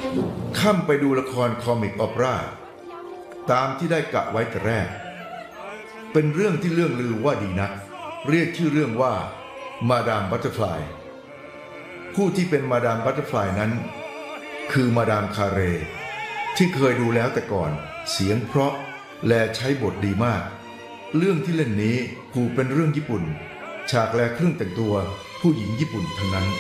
ข้ามไปดูละครคอมิกออเปร่าตามที่ได้กะไว้แต่แรกเป็นเรื่องที่เรื่องลือว่าดีนักเรียกชื่อเรื่องว่ามาดามบัตเตอร์ฟลายผู้ที่เป็นมาดามบัตเตอร์ฟลายนั้นคือมาดามคาเรที่เคยดูแล้วแต่ก่อนเสียงเพราะและใช้บทดีมากเรื่องที่เล่นนี้ผูกเป็นเรื่องญี่ปุ่นฉากและเครื่องแต่งตัวผู้หญิงญี่ปุ่นทั้งนั้น